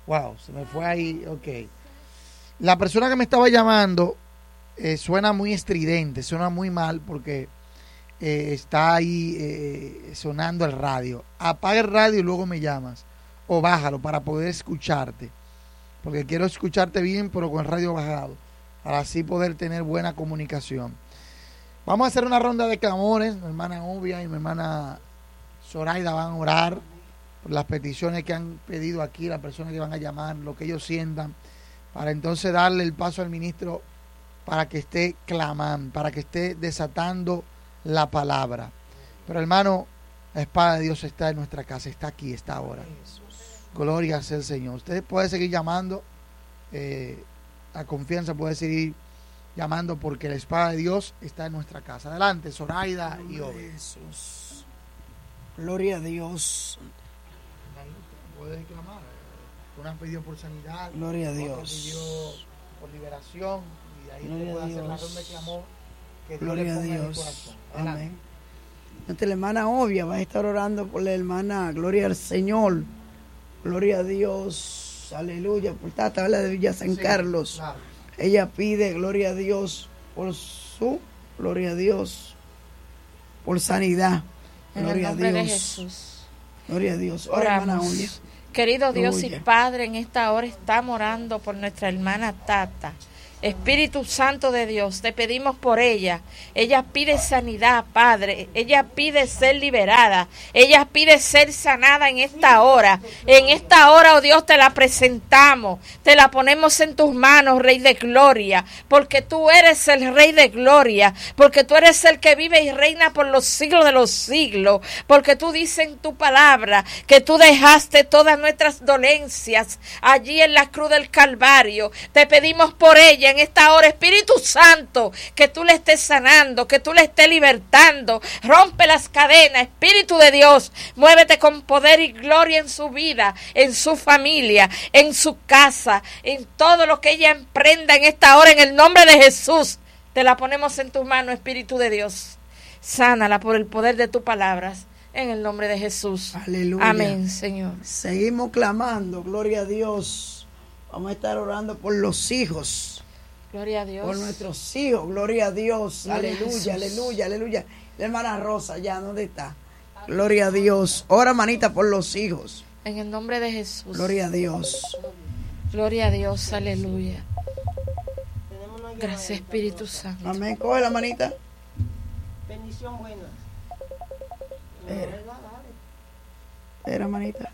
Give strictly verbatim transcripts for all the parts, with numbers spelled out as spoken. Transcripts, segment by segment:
Wow, se me fue ahí, ok. La persona que me estaba llamando eh, suena muy estridente, suena muy mal porque eh, está ahí eh, sonando el radio. Apaga el radio y luego me llamas. O bájalo para poder escucharte. Porque quiero escucharte bien, pero con el radio bajado. Para así poder tener buena comunicación. Vamos a hacer una ronda de clamores. Mi hermana Obvia y mi hermana Zoraida van a orar por las peticiones que han pedido aquí, las personas que van a llamar, lo que ellos sientan, para entonces darle el paso al ministro para que esté clamando, para que esté desatando la palabra. Pero hermano, la espada de Dios está en nuestra casa, está aquí, está ahora. Gloria sea el Señor. Usted puede seguir llamando, eh, la confianza puede seguir llamando porque la espada de Dios está en nuestra casa. Adelante, Zoraida y Obed. Jesús. Gloria a Dios. Puede clamar. Uno han pedido por sanidad, gloria a Dios. Otro pidió por liberación y ahí gloria puede hacer Dios. la ronda de clamor que gloria Dios a le ponga Dios. en el corazón. Adelante. Amén. Entonces, la hermana Obvia va a estar orando por la hermana Gloria al Señor. Gloria a Dios. Aleluya. Por Tata, habla de Villa San sí, Carlos. Claro. Ella pide gloria a Dios por su, gloria a Dios, por sanidad. En gloria el nombre a Dios. de Jesús. Gloria a Dios. Ora, hermana Obvia. Querido Dios Aleluya. y Padre, en esta hora estamos orando por nuestra hermana Tata. Espíritu Santo de Dios, te pedimos por ella. Ella pide sanidad, Padre. Ella pide ser liberada. Ella pide ser sanada en esta hora. En esta hora, oh Dios, te la presentamos. Te la ponemos en tus manos, Rey de Gloria. Porque tú eres el Rey de Gloria. Porque tú eres el que vive y reina por los siglos de los siglos. Porque tú dices en tu palabra que tú dejaste todas nuestras dolencias allí en la cruz del Calvario. Te pedimos por ella en esta hora, Espíritu Santo, que tú le estés sanando, que tú le estés libertando, rompe las cadenas, Espíritu de Dios, muévete con poder y gloria en su vida, en su familia, en su casa, en todo lo que ella emprenda en esta hora, en el nombre de Jesús, te la ponemos en tus manos, Espíritu de Dios, sánala por el poder de tus palabras, en el nombre de Jesús. Aleluya. Amén, Señor. Seguimos clamando, gloria a Dios. Vamos a estar orando por los hijos. Gloria a Dios. Por nuestros hijos, gloria a Dios. Gloria aleluya, a aleluya, aleluya. La hermana Rosa, ya, ¿dónde está? Gloria a Dios. Ora, manita, por los hijos. En el nombre de Jesús. Gloria a Dios. Gloria a Dios, aleluya. Gracias, Espíritu Santo. Amén. Coge la manita. Bendición buena. Espera. Espera, manita.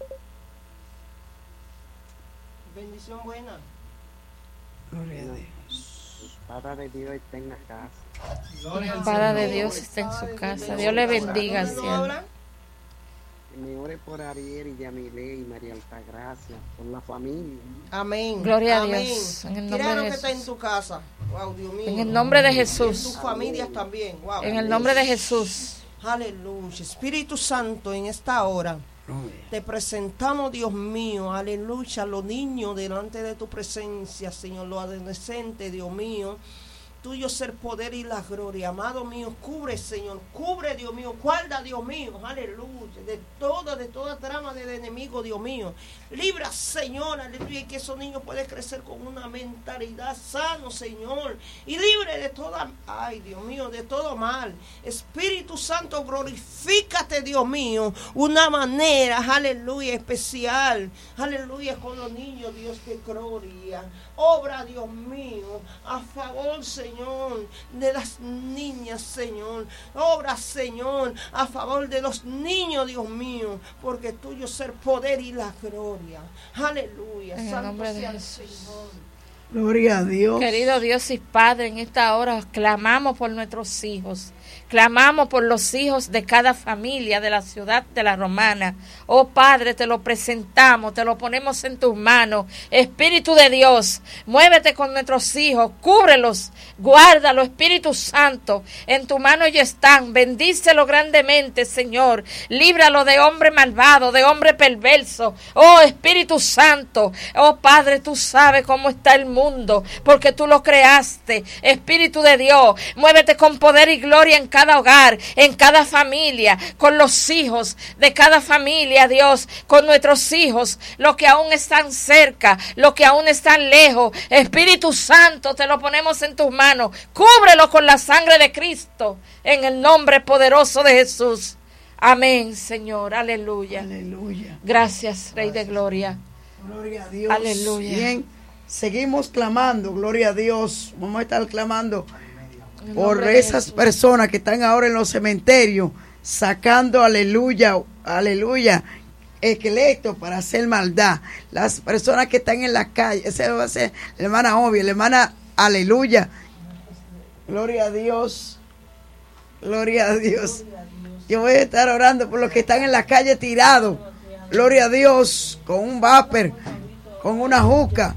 Bendición buena. Gloria a Dios. Padre de Dios está en la casa. El Padre de Dios está en su casa. Dios le bendiga, cielo. Me ore por Ariel y Yamile y María Altagracia, por la familia. Amén. Gloria a Amén. Dios. En el nombre Mira lo de que está en Jesús. tu casa. Wow, Dios mío. En el nombre de En Jesús. tus familias también. Wow. En el nombre de Jesús. Aleluya. Espíritu Santo, en esta hora te presentamos, Dios mío, aleluya, los niños delante de tu presencia, Señor, los adolescentes, Dios mío. Tuyo es el poder y la gloria, amado mío, cubre, Señor, cubre, Dios mío, guarda, Dios mío, aleluya, de toda, de toda trama del enemigo, Dios mío, libra, Señor, aleluya, y que esos niños puedan crecer con una mentalidad sano, Señor, y libre de toda, ay, Dios mío, de todo mal. Espíritu Santo, glorifícate, Dios mío, una manera, aleluya, especial, aleluya, con los niños, Dios de gloria, obra, Dios mío, a favor, Señor, Señor, de las niñas, Señor. Obra, Señor, a favor de los niños, Dios mío, porque tuyo es el poder y la gloria. Aleluya. En el Santo nombre de sea el Jesús. Señor. Gloria a Dios. Querido Dios y Padre, en esta hora clamamos por nuestros hijos. Clamamos por los hijos de cada familia de la ciudad de La Romana. Oh Padre, te lo presentamos, te lo ponemos en tus manos. Espíritu de Dios, muévete con nuestros hijos, cúbrelos, guárdalos, Espíritu Santo. En tu mano ya están, bendícelo grandemente, Señor. Líbralo de hombre malvado, de hombre perverso. Oh Espíritu Santo, oh Padre, tú sabes cómo está el mundo. mundo, porque tú lo creaste. Espíritu de Dios, muévete con poder y gloria en cada hogar, en cada familia, con los hijos de cada familia, Dios, con nuestros hijos, los que aún están cerca, los que aún están lejos. Espíritu Santo, te lo ponemos en tus manos. Cúbrelo con la sangre de Cristo, en el nombre poderoso de Jesús. Amén, Señor. Aleluya. Aleluya. Gracias, Rey de Gloria. Gloria a Dios. Aleluya. Bien, seguimos clamando, gloria a Dios. Vamos a estar clamando por esas personas que están ahora en los cementerios, sacando, aleluya, aleluya, esqueletos para hacer maldad. Las personas que están en la calle, esa va a ser la hermana obvia, la hermana, aleluya. Gloria a Dios. Gloria a Dios. Yo voy a estar orando por los que están en la calle tirados. Gloria a Dios. Con un vapor, con una juca.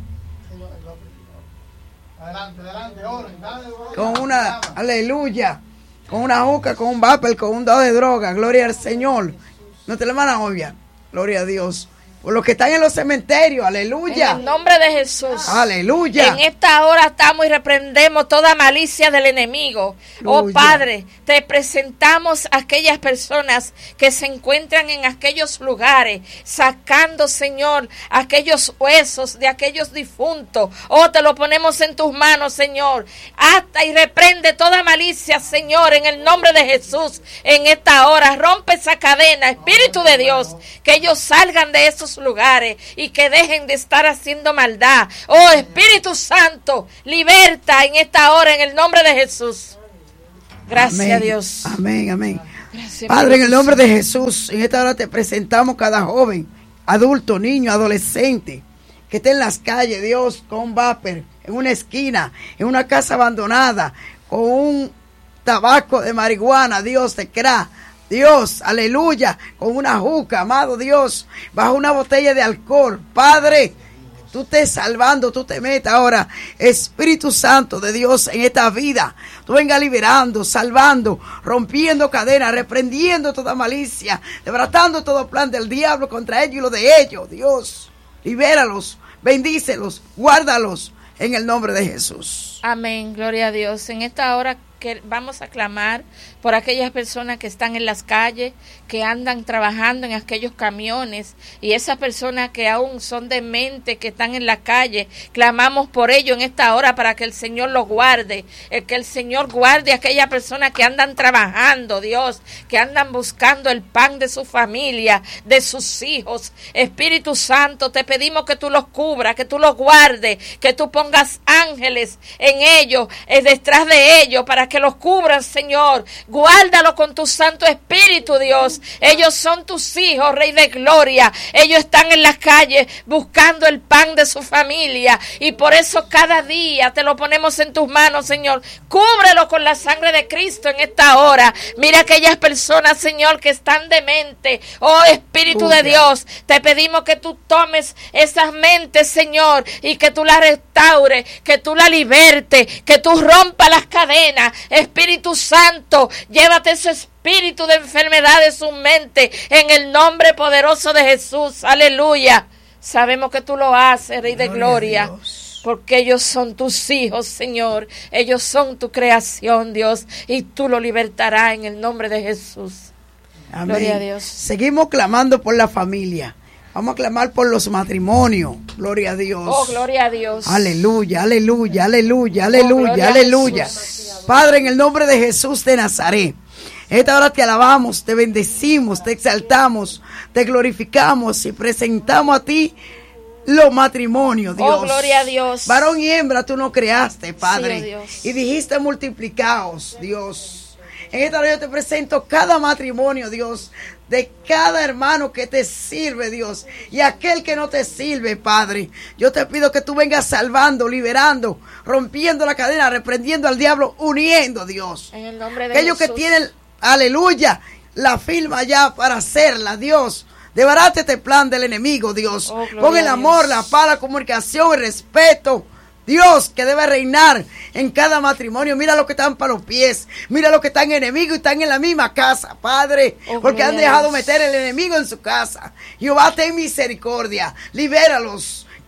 Con una, aleluya. Con una juca, con un vapor, con un dado de droga. Gloria al Señor. No te la van a obviar. Gloria a Dios. Por los que están en los cementerios, aleluya. En el nombre de Jesús. Aleluya. En esta hora estamos y reprendemos toda malicia del enemigo. Aleluya. Oh Padre, te presentamos a aquellas personas que se encuentran en aquellos lugares, sacando, Señor, aquellos huesos de aquellos difuntos. Oh, te lo ponemos en tus manos, Señor. Hasta y reprende toda malicia, Señor, en el nombre de Jesús. En esta hora, rompe esa cadena, Espíritu de Dios, que ellos salgan de esos lugares y que dejen de estar haciendo maldad. Oh Espíritu Santo, liberta en esta hora en el nombre de Jesús. Gracias, Amén. a Dios. Amén, amén. Gracias, Padre, en el Dios. nombre de Jesús, en esta hora te presentamos cada joven, adulto, niño, adolescente, que esté en las calles, Dios, con un vapor, en una esquina, en una casa abandonada, con un tabaco de marihuana, Dios, de crack. Dios, aleluya, con una juca, amado Dios, bajo una botella de alcohol. Padre, tú estés salvando, tú te metas ahora, Espíritu Santo de Dios, en esta vida. Tú venga liberando, salvando, rompiendo cadenas, reprendiendo toda malicia, desbaratando todo plan del diablo contra ellos y lo de ellos. Dios, libéralos, bendícelos, guárdalos en el nombre de Jesús. Amén, gloria a Dios. En esta hora que vamos a clamar por aquellas personas que están en las calles, que andan trabajando en aquellos camiones, y esas personas que aún son de mente, que están en la calle. Clamamos por ellos en esta hora para que el Señor los guarde, el que el Señor guarde a aquellas personas que andan trabajando, Dios, que andan buscando el pan de su familia, de sus hijos. Espíritu Santo, te pedimos que tú los cubras, que tú los guardes, que tú pongas ángeles en ellos, eh, detrás de ellos, para que los cubran, Señor. Guárdalo con tu Santo Espíritu, Dios. Ellos son tus hijos, Rey de Gloria. Ellos están en las calles buscando el pan de su familia, y por eso cada día te lo ponemos en tus manos, Señor. Cúbrelo con la sangre de Cristo en esta hora. Mira aquellas personas, Señor, que están demente. Oh Espíritu de Dios, te pedimos que tú tomes esas mentes, Señor, y que tú las restaures, que tú la libertes, que tú rompas las cadenas. Espíritu Santo, llévate ese espíritu de enfermedad de su mente en el nombre poderoso de Jesús. Aleluya. Sabemos que tú lo haces, Rey de Gloria, porque ellos son tus hijos, Señor. Ellos son tu creación, Dios, y tú lo libertarás en el nombre de Jesús. Amén. Gloria a Dios. Seguimos clamando por la familia. Vamos a clamar por los matrimonios. Gloria a Dios. Oh, gloria a Dios. Aleluya, aleluya, aleluya, aleluya, gloria a aleluya. Jesús. Padre, en el nombre de Jesús de Nazaret, en esta hora te alabamos, te bendecimos, te exaltamos, te glorificamos y presentamos a ti los matrimonios, Dios. Oh, gloria a Dios. Varón y hembra tú no creaste, Padre. Sí, oh Dios. Y dijiste multiplicaos, Dios. En esta hora yo te presento cada matrimonio, Dios, de cada hermano que te sirve, Dios, y aquel que no te sirve, Padre. Yo te pido que tú vengas salvando, liberando, rompiendo la cadena, reprendiendo al diablo, uniendo, Dios. En el nombre de Aquellos Jesús. que tienen, aleluya, la firma ya para hacerla, Dios. Debarate este plan del enemigo, Dios. Oh, gloria Pon el a amor, Dios. la paz, la comunicación, el respeto, Dios, que debe reinar en cada matrimonio. Mira los que están para los pies, mira los que están enemigos y están en la misma casa, Padre, Oh, porque han gloria a dejado Dios. meter el enemigo en su casa. Jehová, ten misericordia, libéralos.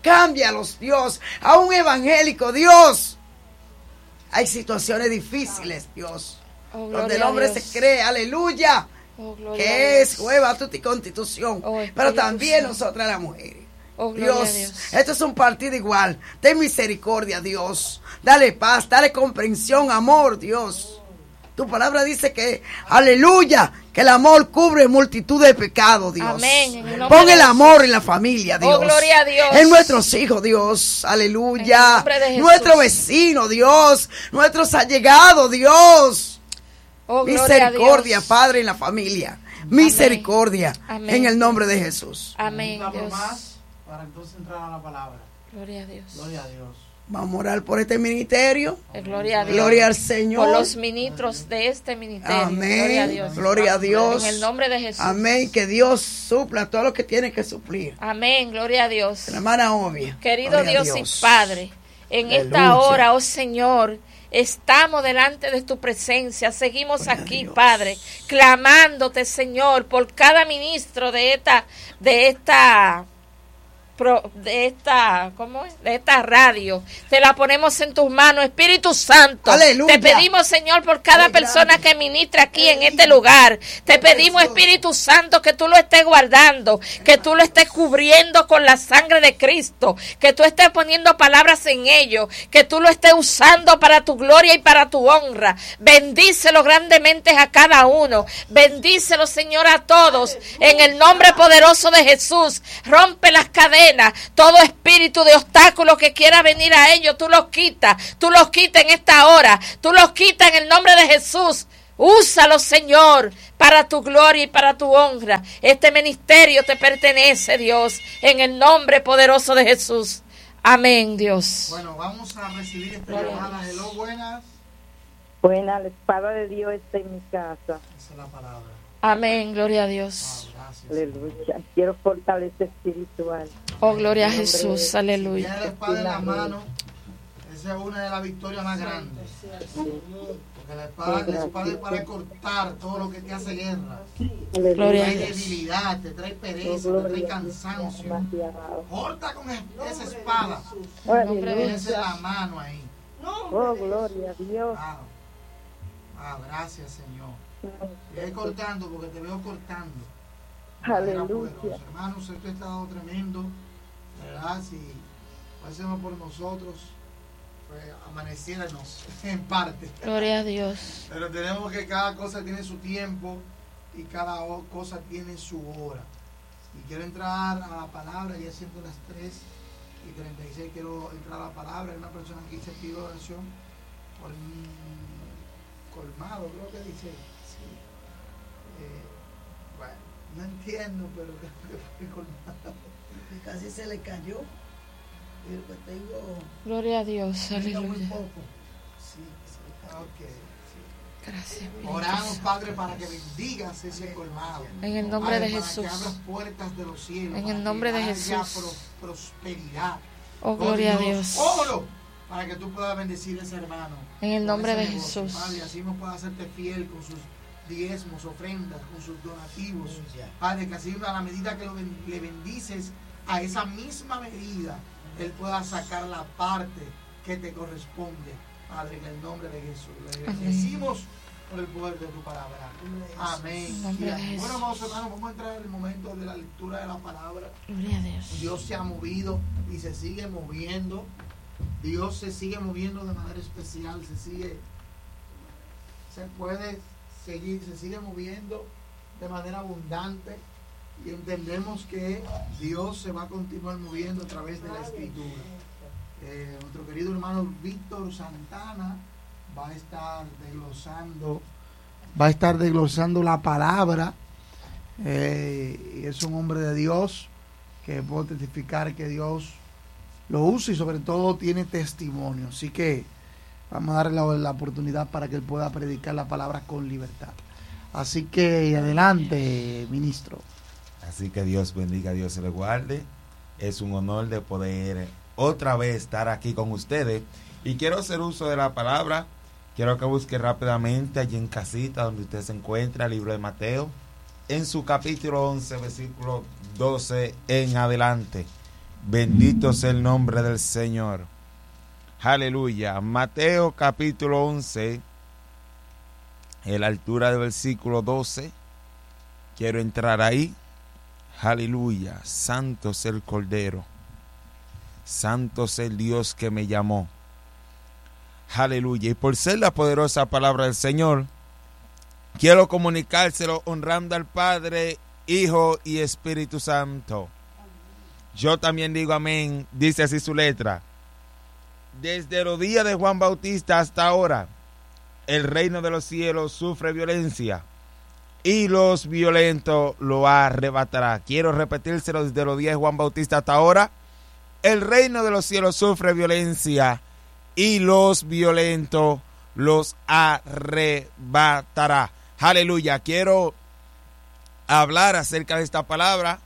cámbialos, Dios, a un evangélico, Dios. Hay situaciones difíciles, Dios, Oh, donde el gloria a hombre Dios. se cree, aleluya, Oh, gloria a que es Dios. jueva tu constitución, Oh, pero Espíritu también Santo. nosotras las mujeres. Oh, gloria a Dios, Dios. esto es un partido igual. Ten misericordia, Dios. Dale paz, dale comprensión, amor, Dios. Tu palabra dice que, aleluya, que el amor cubre multitud de pecados, Dios. Amén, en el nombre Pon de el Jesús. amor en la familia, Dios. Oh, gloria a Dios. En nuestros hijos, Dios. Aleluya. En el nombre de Jesús. Nuestro vecino, Dios. Nuestros allegados, Dios. Oh, gloria a Misericordia, Dios. Padre, en la familia. Misericordia. Amén. En el nombre de Jesús. Amén, Un Dios. más para entonces entrar a la palabra. Gloria a Dios. Gloria a Dios. Vamos a orar por este ministerio. Eh, Gloria a Dios. Gloria al Señor. Por los ministros de este ministerio. Amén. Gloria a Dios. Gloria a Dios. En el nombre de Jesús. Amén. Que Dios supla todo lo que tiene que suplir. Amén. Gloria a Dios. La hermana obvia. Querido Gloria a Dios, y Padre, en esta Aleluya. hora, oh Señor, estamos delante de tu presencia. Seguimos Gloria a aquí, Dios. Padre, clamándote, Señor, por cada ministro de esta, de esta, pro- de esta, ¿cómo es? De esta radio. Te la ponemos en tus manos, Espíritu Santo. Aleluya. Te pedimos, Señor, por cada Ay, persona gracias. que ministra aquí en Ay, este lugar. Te precioso. pedimos, Espíritu Santo, que tú lo estés guardando, que tú lo estés cubriendo con la sangre de Cristo, que tú estés poniendo palabras en ellos, que tú lo estés usando para tu gloria y para tu honra. Bendícelo grandemente a cada uno. Bendícelo, Señor, a todos. En el nombre poderoso de Jesús, rompe las cadenas. Todo espíritu de obstáculo que quiera venir a ellos, tú los quitas. Tú los quitas en esta hora. Tú los quitas en el nombre de Jesús. Úsalo, Señor, para tu gloria y para tu honra. Este ministerio te pertenece, Dios, en el nombre poderoso de Jesús. Amén, Dios. Bueno, vamos a recibir esta Gloria a llamada. Hello, buenas. Buena, la espada de Dios está en mi casa. Esa es la palabra. Amén, gloria a Dios. Ah, gracias. Aleluya. Quiero fortalecer espiritual. Oh, gloria a En nombre Jesús, de- Tiene aleluya. la espada en la mano. Esa es una de las victorias más grandes. Porque la espada, la espada es para cortar todo lo que te hace guerra. Te Gloria a trae Dios. debilidad, te trae pereza, te trae cansancio. Corta con es- esa espada. Tienes en la mano ahí. Oh, gloria a Dios. Ah, ah, gracias, Señor. Ve cortando porque te veo cortando. Aleluya. Hermanos, esto ha estado tremendo, ¿verdad? Si fuésemos por nosotros, pues amaneciéramos en parte. Gloria a Dios. Pero tenemos que cada cosa tiene su tiempo y cada o- cosa tiene su hora. Y quiero entrar a la palabra, ya siento las tres y treinta y seis, quiero entrar a la palabra. Hay una persona que dice pido oración por un colmado, creo que dice. Sí. Eh, bueno, no entiendo, pero creo que fue colmado. Casi se le cayó. Y pues tengo, Gloria a Dios, tengo muy aleluya. poco. Sí, sí, ok. Sí. Gracias, Espíritu Oramos, Santo. Padre, para que bendigas ese colmado. En el nombre Padre, de para Jesús. que abras puertas de los cielos. En para el nombre que de haya Jesús. pro- prosperidad. Oh, gloria a Dios, Dios. oro para que tú puedas bendecir a ese hermano. En el con nombre ese de negocio, Jesús. Padre, así nos pueda hacerte fiel con sus diezmos, ofrendas, con sus donativos. Padre, que así a la medida que lo ben- le bendices, a esa misma medida, Él pueda sacar la parte que te corresponde. Padre, en el nombre de Jesús. Le Amén. bendecimos por el poder de tu palabra. Amén. En nombre de Y, Jesús. bueno, hermanos, hermanos, vamos a entrar en el momento de la lectura de la palabra. Gloria a Dios. Dios se ha movido y se sigue moviendo. Dios se sigue moviendo de manera especial. Se sigue, se puede seguir, se sigue moviendo de manera abundante. Y entendemos que Dios se va a continuar moviendo a través de la escritura. Eh, nuestro querido hermano Víctor Santana va a estar desglosando, va a estar desglosando la palabra. Eh, y es un hombre de Dios que puedo testificar que Dios lo usa y sobre todo tiene testimonio. Así que vamos a darle la, la oportunidad para que él pueda predicar la palabra con libertad. Así que adelante, ministro. Así que Dios bendiga, Dios se le guarde. Es un honor de poder otra vez estar aquí con ustedes. Y quiero hacer uso de la palabra. Quiero que busque rápidamente allí en casita donde usted se encuentra, el libro de Mateo, en su capítulo once, versículo doce en adelante. Bendito sea el nombre del Señor. Aleluya. Mateo capítulo once, en la altura del versículo doce. Quiero entrar ahí. Aleluya. Santo es el Cordero. Santo es el Dios que me llamó. Aleluya. Y por ser la poderosa palabra del Señor, quiero comunicárselo honrando al Padre, Hijo y Espíritu Santo. Yo también digo amén. Dice así su letra. Desde los días de Juan Bautista hasta ahora, el reino de los cielos sufre violencia y los violentos lo arrebatará. Quiero repetírselo: desde los días de Juan Bautista hasta ahora, el reino de los cielos sufre violencia y los violentos los arrebatará. Aleluya. Quiero hablar acerca de esta palabra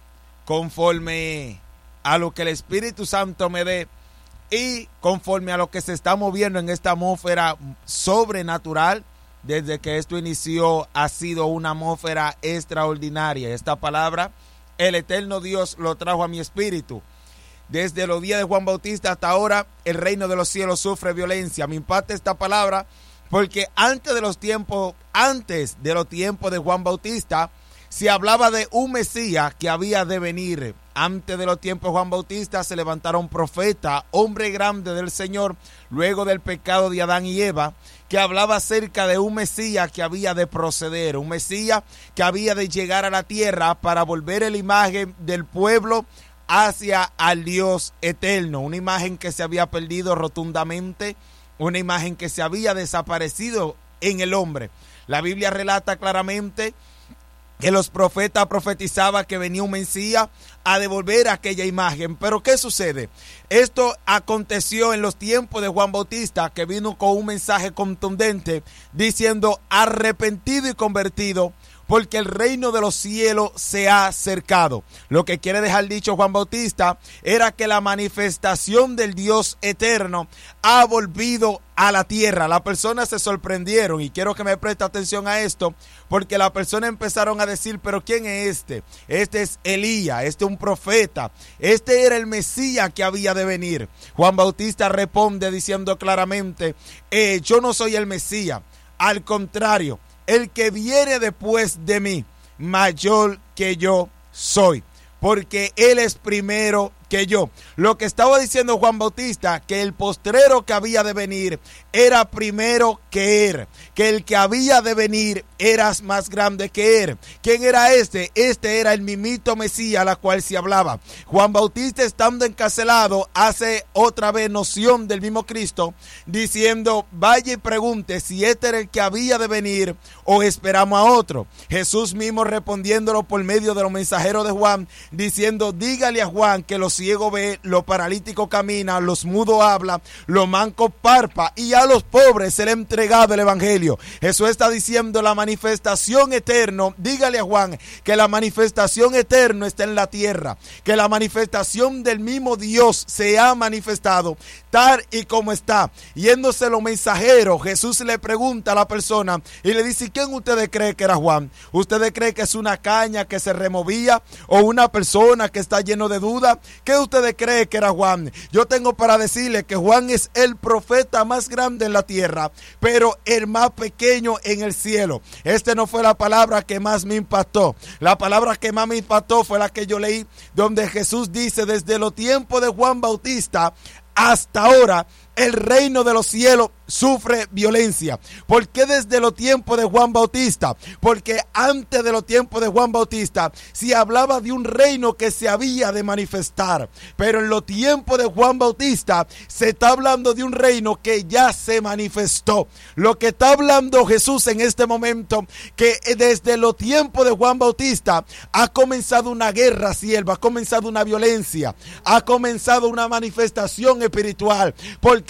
conforme a lo que el Espíritu Santo me dé y conforme a lo que se está moviendo en esta atmósfera sobrenatural. Desde que esto inició ha sido una atmósfera extraordinaria. Esta palabra el eterno Dios lo trajo a mi espíritu. Desde los días de Juan Bautista hasta ahora, el reino de los cielos sufre violencia. Me impacta esta palabra porque antes de los tiempos, antes de los tiempos de Juan Bautista, se hablaba de un Mesías que había de venir. Antes de los tiempos de Juan Bautista se levantaron profetas, hombre grande del Señor, luego del pecado de Adán y Eva, que hablaba acerca de un Mesías que había de proceder, un Mesías que había de llegar a la tierra para volver la imagen del pueblo hacia al Dios eterno, una imagen que se había perdido rotundamente, una imagen que se había desaparecido en el hombre. La Biblia relata claramente que los profetas profetizaban que venía un Mesías a devolver aquella imagen. Pero ¿qué sucede? Esto aconteció en los tiempos de Juan Bautista, que vino con un mensaje contundente diciendo: arrepentido y convertido, porque el reino de los cielos se ha acercado. Lo que quiere dejar dicho Juan Bautista era que la manifestación del Dios eterno ha volvido a la tierra. Las personas se sorprendieron, y quiero que me preste atención a esto, porque las personas empezaron a decir: pero ¿quién es este? Este es Elías, este es un profeta, este era el Mesías que había de venir. Juan Bautista responde diciendo claramente: eh, yo no soy el Mesías, al contrario, el que viene después de mí, mayor que yo soy, porque él es primero que yo. Lo que estaba diciendo Juan Bautista, que el postrero que había de venir era primero que él, que el que había de venir era más grande que él. ¿Quién era este? Este era el mismito Mesías, a la cual se hablaba. Juan Bautista, estando encarcelado, hace otra vez noción del mismo Cristo, diciendo: vaya y pregunte si este era el que había de venir o esperamos a otro. Jesús mismo respondiéndolo por medio de los mensajeros de Juan, diciendo: dígale a Juan que los ciegos ve, los paralíticos camina, los mudos habla, los mancos parpa, y a los pobres se le ha entregado el evangelio. Jesús está diciendo: la manifestación eterna, dígale a Juan que la manifestación eterna está en la tierra, que la manifestación del mismo Dios se ha manifestado tal y como está. Yéndose los mensajeros, Jesús le pregunta a la persona y le dice: ¿quién ustedes creen que era Juan? ¿Ustedes creen que es una caña que se removía o una persona que está lleno de duda? ¿Qué ustedes creen que era Juan? Yo tengo para decirles que Juan es el profeta más grande en la tierra, pero el más pequeño en el cielo. Esta no fue la palabra que más me impactó. La palabra que más me impactó fue la que yo leí, donde Jesús dice: desde los tiempos de Juan Bautista hasta ahora, el reino de los cielos sufre violencia. ¿Por qué desde los tiempos de Juan Bautista? Porque antes de los tiempos de Juan Bautista se hablaba de un reino que se había de manifestar, pero en los tiempos de Juan Bautista se está hablando de un reino que ya se manifestó. Lo que está hablando Jesús en este momento, que desde los tiempos de Juan Bautista ha comenzado una guerra, sierva, ha comenzado una violencia, ha comenzado una manifestación espiritual, porque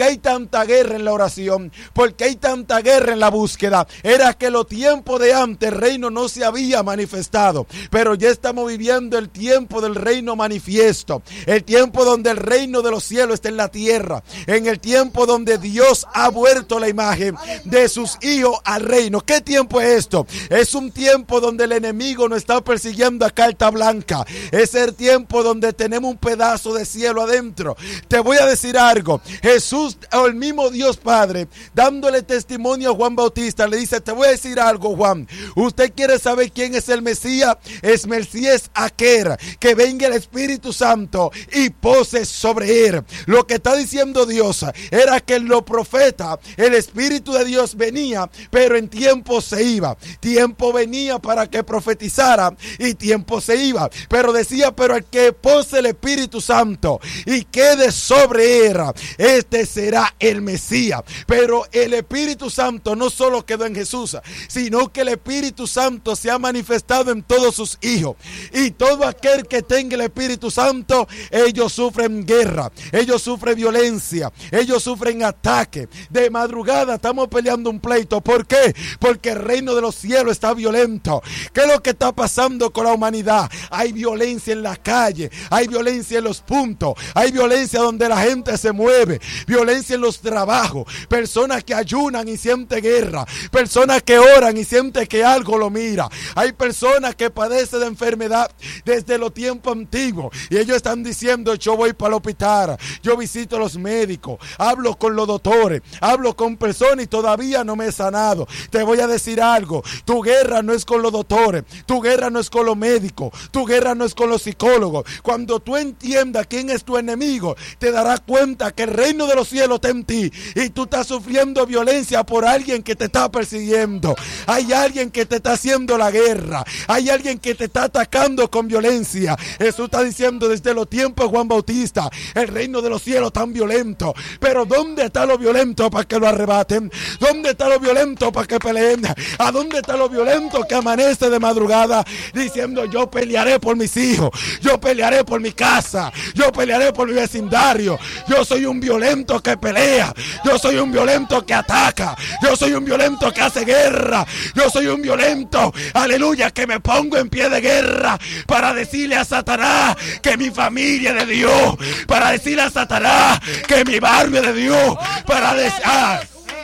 qué hay tanta guerra en la oración? ¿Por qué hay tanta guerra en la búsqueda? Era que los tiempos de antes el reino no se había manifestado, pero ya estamos viviendo el tiempo del reino manifiesto, el tiempo donde el reino de los cielos está en la tierra, en el tiempo donde Dios ha vuelto la imagen de sus hijos al reino. ¿Qué tiempo es esto? Es un tiempo donde el enemigo nos está persiguiendo a carta blanca. Es el tiempo donde tenemos un pedazo de cielo adentro. Te voy a decir algo. Jesús, el mismo Dios Padre, dándole testimonio a Juan Bautista, le dice: te voy a decir algo, Juan. Usted quiere saber quién es el Mesías. Es Mesías aquel que venga el Espíritu Santo y pose sobre él. Lo que está diciendo Dios era que en los profetas el Espíritu de Dios venía, pero en tiempo se iba. Tiempo venía para que profetizara y tiempo se iba. Pero decía: pero el que pose el Espíritu Santo y quede sobre él, este será el Mesías. Pero el Espíritu Santo no solo quedó en Jesús, sino que el Espíritu Santo se ha manifestado en todos sus hijos. Y todo aquel que tenga el Espíritu Santo, ellos sufren guerra, ellos sufren violencia, ellos sufren ataque. De madrugada estamos peleando un pleito. ¿Por qué? Porque el reino de los cielos está violento. ¿Qué es lo que está pasando con la humanidad? Hay violencia en la calle, hay violencia en los puntos, hay violencia donde la gente se mueve, violencia en los trabajos, personas que ayunan y sienten guerra, personas que oran y sienten que algo lo mira. Hay personas que padecen de enfermedad desde los tiempos antiguos y ellos están diciendo: yo voy para el hospital, yo visito a los médicos, hablo con los doctores, hablo con personas y todavía no me he sanado. Te voy a decir algo: tu guerra no es con los doctores, tu guerra no es con los médicos, tu guerra no es con los psicólogos. Cuando tú entiendas quién es tu enemigo, te darás cuenta que el reino de los cielos está en ti y tú estás sufriendo violencia por alguien que te está persiguiendo. Hay alguien que te está haciendo la guerra, hay alguien que te está atacando con violencia. Jesús está diciendo desde los tiempos de Juan Bautista: el reino de los cielos tan violento. Pero ¿dónde está lo violento para que lo arrebaten? ¿Dónde está lo violento para que peleen? ¿A dónde está lo violento que amanece de madrugada diciendo: yo pelearé por mis hijos, yo pelearé por mi casa, yo pelearé por mi vecindario? Yo soy un violento que pelea, yo soy un violento que ataca, yo soy un violento que hace guerra, yo soy un violento, aleluya, que me pongo en pie de guerra para decirle a Satanás que mi familia es de Dios, para decirle a Satanás que mi barrio es de Dios, para decir... Ah,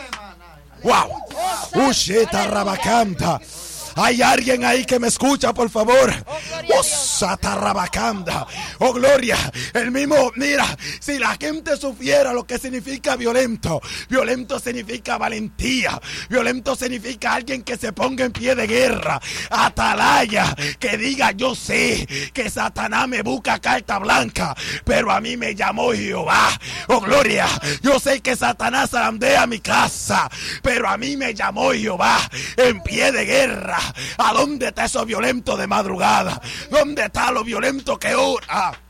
wow, Usheta Rabacanta. Hay alguien ahí que me escucha, por favor. Oh, Satarrabacanda. Oh, gloria. El mismo, mira, si la gente supiera lo que significa violento. Violento significa valentía. Violento significa alguien que se ponga en pie de guerra. Atalaya, que diga: yo sé que Satanás me busca carta blanca, pero a mí me llamó Jehová. Oh, gloria. Yo sé que Satanás zarandea mi casa, pero a mí me llamó Jehová en pie de guerra. ¿A dónde está eso violento de madrugada? ¿Dónde está lo violento que ora?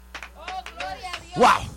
¡Wow!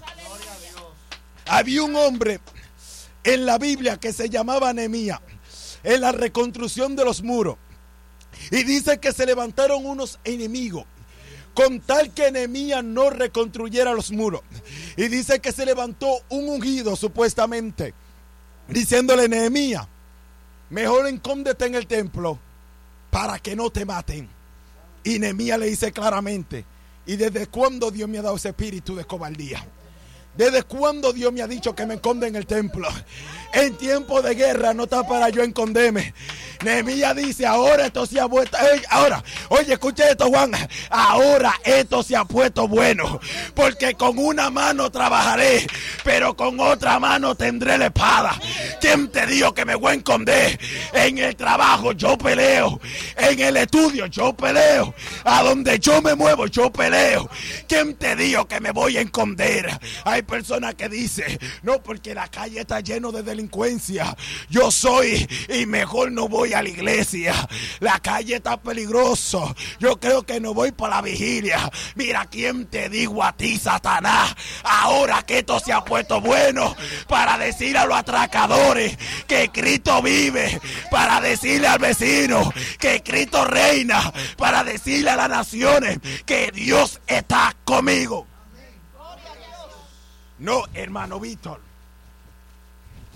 Había un hombre en la Biblia que se llamaba Nehemías, en la reconstrucción de los muros. Y dice que se levantaron unos enemigos con tal que Nehemías no reconstruyera los muros. Y dice que se levantó un ungido supuestamente, diciéndole: Nehemías, mejor escóndete en el templo para que no te maten. Y Nehemías le dice claramente: ¿y desde cuándo Dios me ha dado ese espíritu de cobardía? ¿Desde cuándo Dios me ha dicho que me esconde en el templo? En tiempo de guerra no está para yo esconderme. Nehemías dice: ahora esto se ha puesto, eh, ahora, oye, escucha esto, Juan, ahora esto se ha puesto bueno, porque con una mano trabajaré, pero con otra mano tendré la espada. ¿Quién te dijo que me voy a esconder? En el trabajo yo peleo, en el estudio yo peleo, a donde yo me muevo yo peleo. ¿Quién te dijo que me voy a esconder? Hay personas que dicen: no, porque la calle está lleno de delincuencia, yo soy y mejor no voy a la iglesia, la calle está peligroso, yo creo que no voy para la vigilia. Mira, ¿quién te digo a ti, Satanás, ahora que esto se ha puesto bueno, para decir a los atracadores que Cristo vive, para decirle al vecino que Cristo reina, para decirle a las naciones que Dios está conmigo? No, hermano Víctor,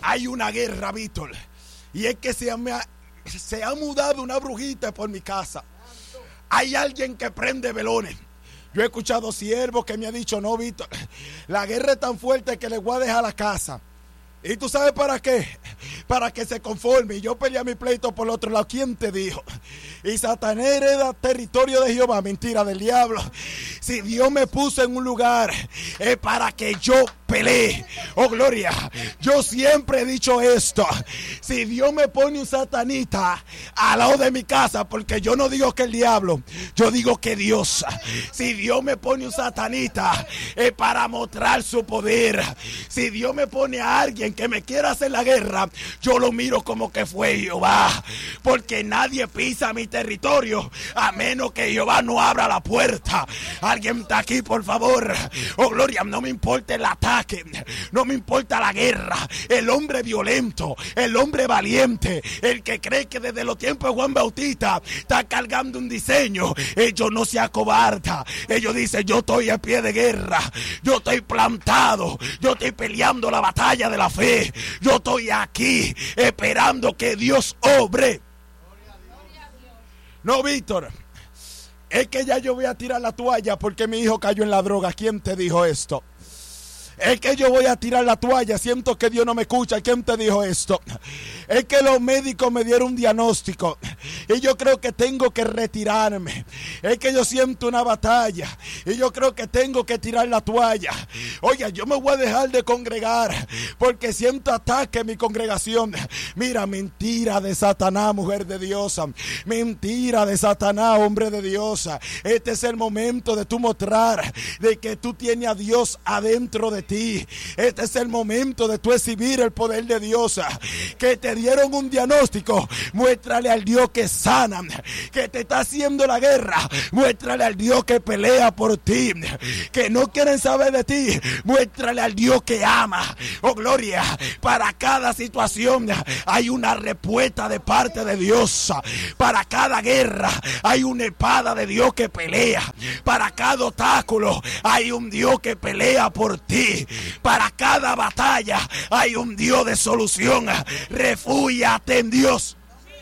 hay una guerra, Víctor. Y es que se me ha, se ha mudado una brujita por mi casa. Hay alguien que prende velones. Yo he escuchado siervos que me han dicho, no, Víctor, la guerra es tan fuerte que le voy a dejar la casa. ¿Y tú sabes para qué? Para que se conforme. Y yo peleé mi pleito por el otro lado. ¿Quién te dijo? Y Satanás hereda territorio de Jehová. Mentira del diablo. Si Dios me puso en un lugar, es para que yo pelee. Oh, gloria. Yo siempre he dicho esto. Si Dios me pone un satanita al lado de mi casa, porque yo no digo que el diablo, yo digo que Dios. Si Dios me pone un satanita, es para mostrar su poder. Si Dios me pone a alguien que me quiera hacer la guerra, yo lo miro como que fue Jehová, porque nadie pisa mi territorio a menos que Jehová no abra la puerta. Alguien está aquí, por favor. Oh, gloria, no me importa el ataque, no me importa la guerra. El hombre violento, el hombre valiente, el que cree que desde los tiempos de Juan Bautista está cargando un diseño, ellos no se acobardan. Ellos dicen, yo estoy a pie de guerra, yo estoy plantado, yo estoy peleando la batalla de la fe. Yo estoy aquí esperando que Dios obre. No, Víctor, es que ya yo voy a tirar la toalla porque mi hijo cayó en la droga. ¿Quién te dijo esto? Es que yo voy a tirar la toalla, siento que Dios no me escucha. ¿Quién te dijo esto? Es que los médicos me dieron un diagnóstico y yo creo que tengo que retirarme. Es que yo siento una batalla y yo creo que tengo que tirar la toalla. Oiga, yo me voy a dejar de congregar porque siento ataque en mi congregación. Mira, mentira de Satanás, mujer de Dios. Mentira de Satanás, hombre de Dios. Este es el momento de tú mostrar de que tú tienes a Dios adentro de ti. Este es el momento de tú exhibir el poder de Dios. Que te dieron un diagnóstico, muéstrale al Dios que sana. Que te está haciendo la guerra, muéstrale al Dios que pelea por ti. Que no quieren saber de ti, muéstrale al Dios que ama. Oh, gloria. Para cada situación hay una respuesta de parte de Dios. Para cada guerra hay una espada de Dios que pelea. Para cada obstáculo hay un Dios que pelea por ti. Para cada batalla hay un Dios de solución. Refúgiate en Dios.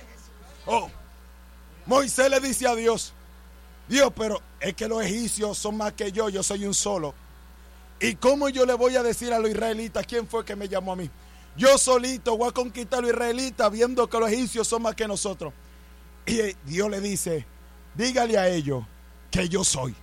Oh, Moisés le dice a Dios, Dios, pero es que los egipcios son más que yo, yo soy un solo. ¿Y cómo yo le voy a decir a los israelitas quién fue que me llamó a mí? Yo solito voy a conquistar a los israelitas viendo que los egipcios son más que nosotros. Y Dios le dice, dígale a ellos que yo soy.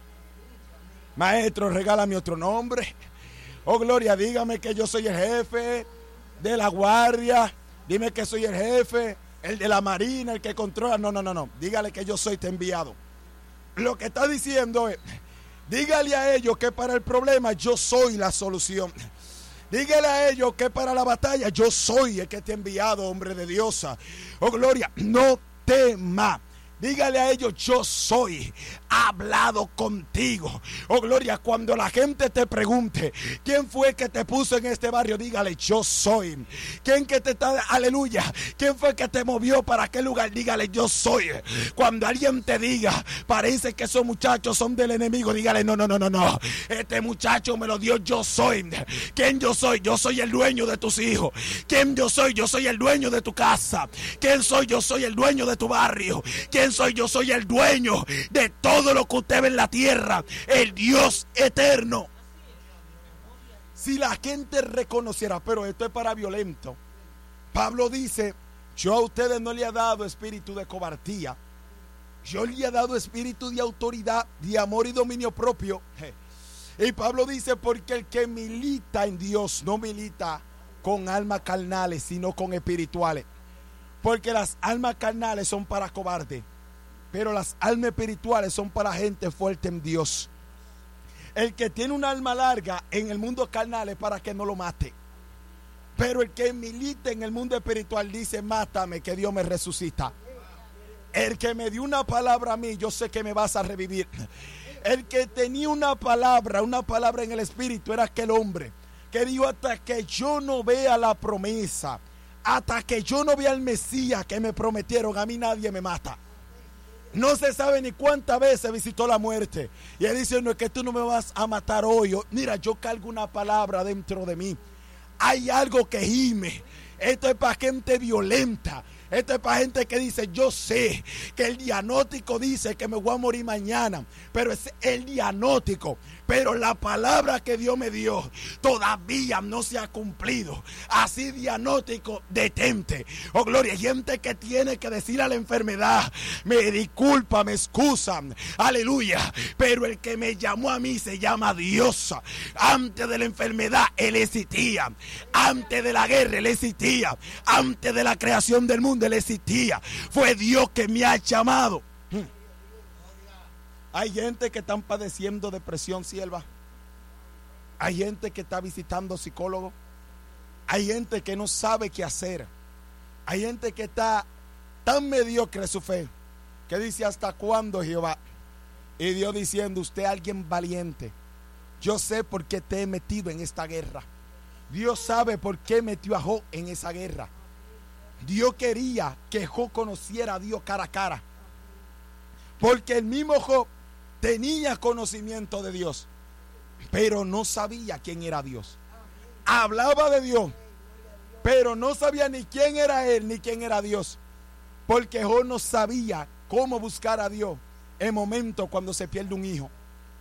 Maestro, regálame otro nombre. Oh, gloria, dígame que yo soy el jefe de la guardia. Dime que soy el jefe, el de la marina, el que controla. No, no, no, no. Dígale que yo soy te enviado. Lo que está diciendo es, dígale a ellos que para el problema yo soy la solución. Dígale a ellos que para la batalla yo soy el que te ha enviado, hombre de Dios. Oh, gloria, no tema. Dígale a ellos, yo soy, hablado contigo. Oh, gloria, cuando la gente te pregunte, ¿quién fue que te puso en este barrio? Dígale, yo soy. ¿Quién que te está, aleluya? ¿Quién fue que te movió para aquel lugar? Dígale, yo soy. Cuando alguien te diga, parece que esos muchachos son del enemigo, dígale, no, no, no, no, no. Este muchacho me lo dio, yo soy. ¿Quién yo soy? Yo soy el dueño de tus hijos. ¿Quién yo soy? Yo soy el dueño de tu casa. ¿Quién soy? Yo soy el dueño de tu barrio. ¿Quién soy? Yo soy el dueño de todo lo que usted ve en la tierra, el Dios eterno. Si la gente reconociera, pero esto es para violento. Pablo dice, yo a ustedes no le he dado espíritu de cobardía, yo le he dado espíritu de autoridad, de amor y dominio propio. Y Pablo dice, porque el que milita en Dios no milita con almas carnales, sino con espirituales. Porque las almas carnales son para cobardes, pero las almas espirituales son para gente fuerte en Dios. El que tiene un alma larga en el mundo carnal es para que no lo mate. Pero el que milita en el mundo espiritual dice, mátame que Dios me resucita. El que me dio una palabra a mí, yo sé que me vas a revivir. El que tenía una palabra, una palabra en el espíritu, era aquel hombre que dijo, hasta que yo no vea la promesa, hasta que yo no vea el Mesías que me prometieron, a mí nadie me mata. No se sabe ni cuántas veces visitó la muerte. Y él dice, no es que tú no me vas a matar hoy. Mira, yo cargo una palabra dentro de mí. Hay algo que gime Esto es para gente violenta. Esto es para gente que dice, yo sé que el diagnóstico dice que me voy a morir mañana, pero es el diagnóstico. Pero la palabra que Dios me dio todavía no se ha cumplido. Así diagnóstico, detente. Oh, gloria, hay gente que tiene que decir a la enfermedad, me disculpa, me excusan, aleluya. Pero el que me llamó a mí se llama Dios. Antes de la enfermedad, Él existía. Antes de la guerra, Él existía. Antes de la creación del mundo, Él existía. Fue Dios que me ha llamado. Hay gente que están padeciendo depresión, sierva. Hay gente que está visitando psicólogos. Hay gente que no sabe qué hacer. Hay gente que está tan mediocre su fe que dice, ¿hasta cuándo, Jehová? Y Dios diciendo, usted es alguien valiente. Yo sé por qué te he metido en esta guerra. Dios sabe por qué metió a Job en esa guerra. Dios quería que Job conociera a Dios cara a cara. Porque el mismo Job tenía conocimiento de Dios, pero no sabía quién era Dios. Hablaba de Dios, pero no sabía ni quién era Él, ni quién era Dios. Porque Job no sabía cómo buscar a Dios en momentos cuando se pierde un hijo.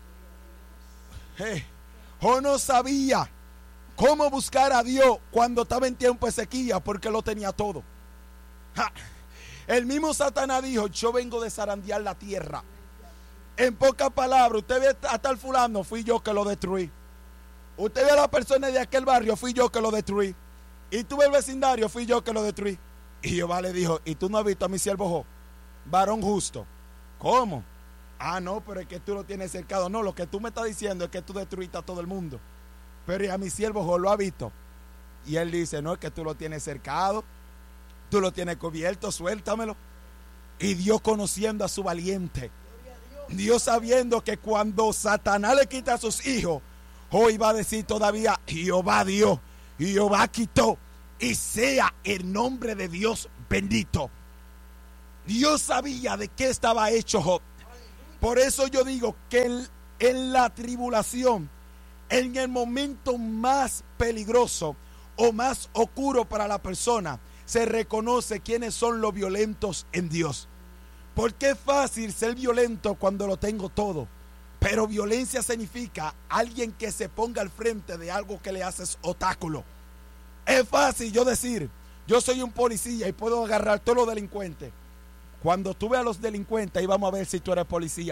Hey, Job no sabía cómo buscar a Dios cuando estaba en tiempo de sequía, porque lo tenía todo. Ja. El mismo Satanás dijo, yo vengo de zarandear la tierra. En pocas palabras, usted ve a tal fulano, fui yo que lo destruí. Usted ve a la persona de aquel barrio, fui yo que lo destruí. Y tú ves el vecindario, fui yo que lo destruí. Y Jehová le dijo, ¿y tú no has visto a mi siervo Job, varón justo? ¿Cómo? Ah, no, pero es que tú lo tienes cercado. No, lo que tú me estás diciendo es que tú destruiste a todo el mundo. Pero a mi siervo Job lo ha visto. Y él dice, no, es que tú lo tienes cercado, tú lo tienes cubierto, suéltamelo. Y Dios conociendo a su valiente, Dios sabiendo que cuando Satanás le quita a sus hijos, hoy va a decir todavía, Jehová dio, Jehová quitó, y sea el nombre de Dios bendito. Dios sabía de qué estaba hecho Job. Por eso yo digo que en, en la tribulación, en el momento más peligroso o más oscuro para la persona, se reconoce quiénes son los violentos en Dios. Porque es fácil ser violento cuando lo tengo todo, pero violencia significa alguien que se ponga al frente de algo que le haces obstáculo. Es fácil yo decir, yo soy un policía y puedo agarrar todos los delincuentes. Cuando tú veas a los delincuentes, ahí vamos a ver si tú eres policía.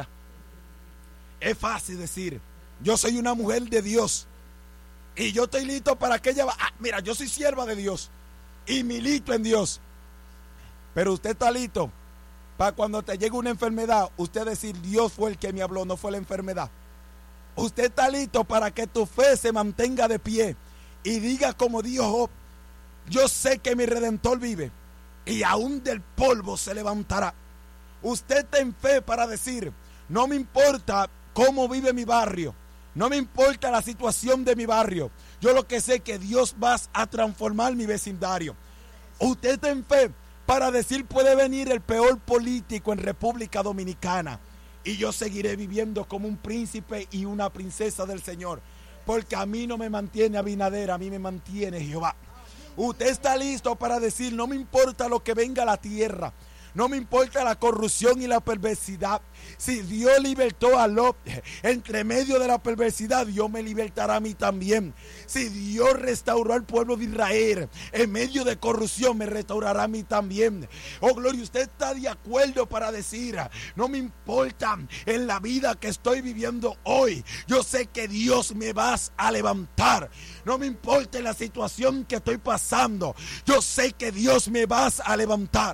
Es fácil decir, yo soy una mujer de Dios y yo estoy listo para que ella va. Ah, mira, yo soy sierva de Dios y milito en Dios. Pero usted está listo para cuando te llegue una enfermedad, usted decir, Dios fue el que me habló, no fue la enfermedad. Usted está listo para que tu fe se mantenga de pie y diga como dijo Job, yo sé que mi Redentor vive y aún del polvo se levantará. Usted está en fe para decir, no me importa cómo vive mi barrio, no me importa la situación de mi barrio, yo lo que sé es que Dios va a transformar mi vecindario. Usted está en fe para decir, puede venir el peor político en República Dominicana y yo seguiré viviendo como un príncipe y una princesa del Señor, porque a mí no me mantiene Abinader, a mí me mantiene Jehová. Usted está listo para decir, no me importa lo que venga a la tierra, no me importa la corrupción y la perversidad. Si Dios libertó a Lot entre medio de la perversidad, Dios me libertará a mí también. Si Dios restauró al pueblo de Israel en medio de corrupción, me restaurará a mí también. Oh, gloria, usted está de acuerdo para decir, no me importa en la vida que estoy viviendo hoy, yo sé que Dios me va a levantar. No me importa en la situación que estoy pasando, yo sé que Dios me va a levantar.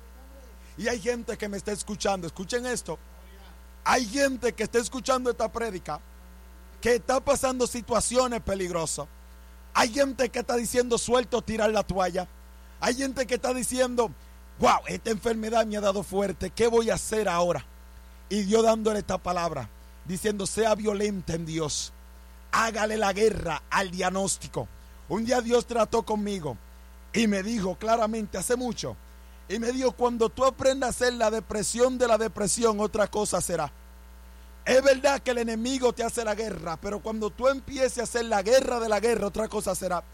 Y hay gente que me está escuchando, escuchen esto. Hay gente que está escuchando esta prédica que está pasando situaciones peligrosas. Hay gente que está diciendo suelto tirar la toalla. Hay gente que está diciendo, wow, esta enfermedad me ha dado fuerte, ¿qué voy a hacer ahora? Y Dios dándole esta palabra, diciendo, sea violenta en Dios, hágale la guerra al diagnóstico. Un día Dios trató conmigo y me dijo claramente hace mucho, y me dijo, cuando tú aprendas a hacer la depresión de la depresión, otra cosa será. Es verdad que el enemigo te hace la guerra, pero cuando tú empieces a hacer la guerra de la guerra, otra cosa será.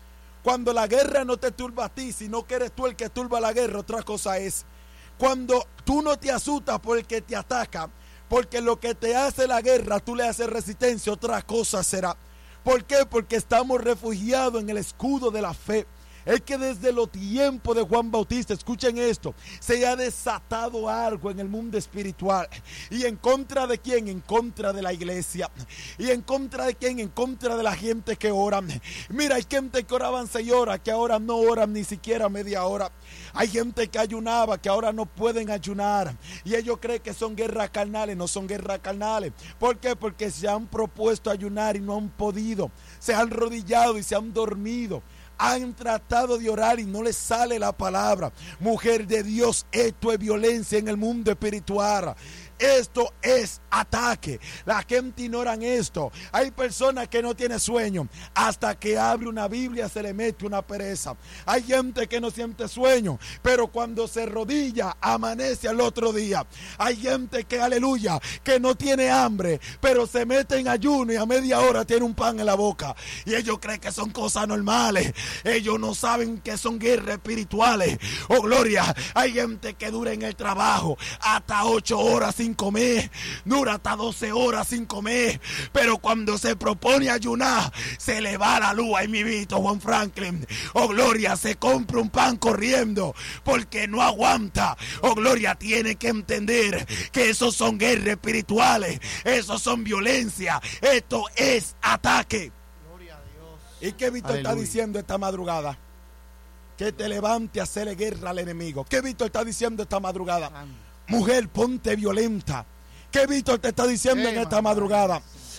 Cuando la guerra no te turba a ti, sino que eres tú el que turba la guerra, otra cosa es. Cuando tú no te asustas por el que te ataca, porque lo que te hace la guerra, tú le haces resistencia, otra cosa será. ¿Por qué? Porque estamos refugiados en el escudo de la fe. Es que desde los tiempos de Juan Bautista, escuchen esto, se ha desatado algo en el mundo espiritual. ¿Y en contra de quién? En contra de la iglesia. ¿Y en contra de quién? En contra de la gente que ora. Mira, hay gente que oraban seis horas, que ahora no oran ni siquiera media hora. Hay gente que ayunaba, que ahora no pueden ayunar. Y ellos creen que son guerras carnales, no son guerras carnales. ¿Por qué? Porque se han propuesto ayunar y no han podido. Se han arrodillado y se han dormido. Han tratado de orar y no les sale la palabra. Mujer de Dios, esto es violencia en el mundo espiritual. Esto es ataque. La gente ignora esto. Hay personas que no tienen sueño. Hasta que abre una Biblia se le mete una pereza. Hay gente que no siente sueño, pero cuando se rodilla amanece al otro día. Hay gente que, aleluya, que no tiene hambre, pero se mete en ayuno y a media hora tiene un pan en la boca. Y ellos creen que son cosas normales. Ellos no saben que son guerras espirituales. Oh, gloria. Hay gente que dura en el trabajo hasta ocho horas sin comer, dura hasta doce horas sin comer, pero cuando se propone ayunar, se le va la luz. Ay, mi vito Juan Franklin, oh gloria, se compra un pan corriendo, porque no aguanta. Oh gloria, tiene que entender que esos son guerras espirituales, esos son violencia, esto es ataque. Gloria a Dios. ¿Y qué Víctor está diciendo esta madrugada? Que te levante a hacerle guerra al enemigo. ¿Qué Víctor está diciendo esta madrugada? Mujer, ponte violenta. ¿Qué Víctor te está diciendo en esta madrugada?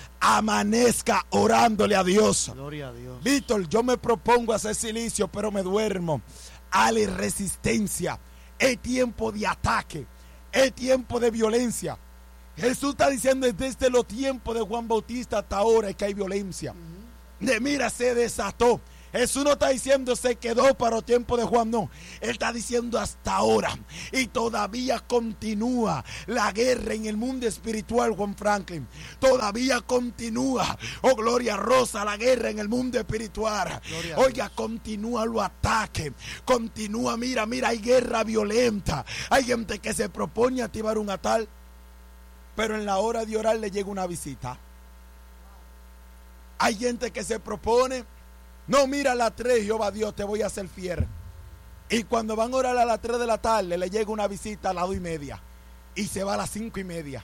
Amanezca orándole a Dios. Gloria a Dios. Víctor, yo me propongo hacer silicio, pero me duermo. Hale resistencia. Es tiempo de ataque. Es tiempo de violencia. Jesús está diciendo desde los tiempos de Juan Bautista hasta ahora que hay violencia. Uh-huh. De mira, se desató. Jesús no está diciendo se quedó para el tiempo de Juan, no. Él está diciendo hasta ahora. Y todavía continúa la guerra en el mundo espiritual, Juan Franklin. Todavía continúa, oh gloria rosa, la guerra en el mundo espiritual. Oiga, continúa los ataques. Continúa, mira, mira, hay guerra violenta. Hay gente que se propone activar un altar, pero en la hora de orar le llega una visita. Hay gente que se propone, no, mira a las tres, Jehová Dios, te voy a hacer fiel. Y cuando van a orar a las tres de la tarde, le llega una visita a las dos y media. Y se va a las cinco y media.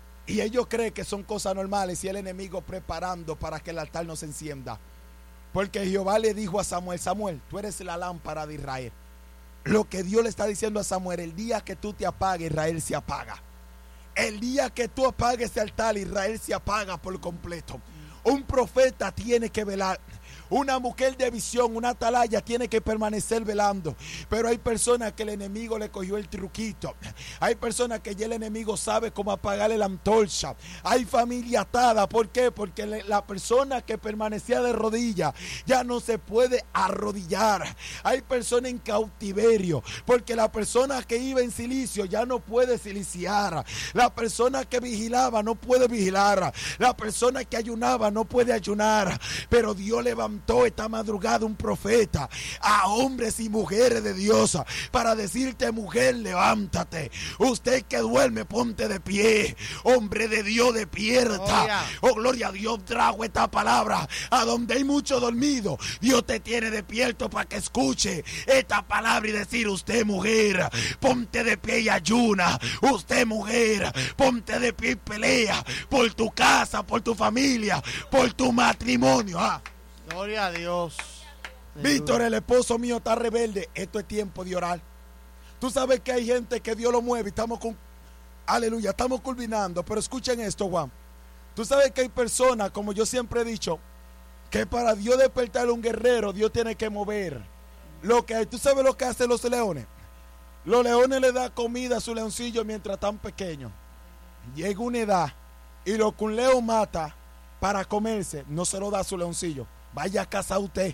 Y ellos creen que son cosas normales y el enemigo preparando para que el altar no se encienda. Porque Jehová le dijo a Samuel, Samuel, tú eres la lámpara de Israel. Lo que Dios le está diciendo a Samuel, el día que tú te apagues, Israel se apaga. El día que tú apagues ese altar, Israel se apaga por completo. Un profeta tiene que velar. Una mujer de visión, una atalaya tiene que permanecer velando. Pero hay personas que el enemigo le cogió el truquito. Hay personas que ya el enemigo sabe cómo apagarle la antorcha. Hay familia atada. ¿Por qué? Porque la persona que permanecía de rodillas ya no se puede arrodillar. Hay personas en cautiverio. Porque la persona que iba en silicio ya no puede siliciar. La persona que vigilaba no puede vigilar. La persona que ayunaba no puede ayunar. Pero Dios levantó esta madrugada un profeta a hombres y mujeres de Dios para decirte, mujer, levántate. Usted que duerme, ponte de pie. Hombre de Dios, despierta. Oh, gloria a Dios, trago esta palabra a donde hay mucho dormido. Dios te tiene despierto para que escuche esta palabra y decir, usted, mujer, ponte de pie y ayuna. Usted, mujer, ponte de pie y pelea por tu casa, por tu familia, por tu matrimonio. ¿Ah? Gloria a Dios. Víctor, el esposo mío está rebelde. Esto es tiempo de orar. Tú sabes que hay gente que Dios lo mueve. Estamos con, aleluya, estamos culminando. Pero escuchen esto, Juan. Tú sabes que hay personas, como yo siempre he dicho, que para Dios despertar a un guerrero, Dios tiene que mover. Lo que, ¿tú sabes lo que hacen los leones? Los leones le dan comida a su leoncillo mientras están pequeños. Llega una edad y lo que un león mata para comerse, no se lo da a su leoncillo. Vaya a cazar usted.